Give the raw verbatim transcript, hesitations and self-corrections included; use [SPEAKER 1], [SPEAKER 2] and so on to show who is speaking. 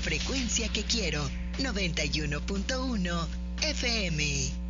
[SPEAKER 1] frecuencia que quiero, noventa y uno punto uno F M.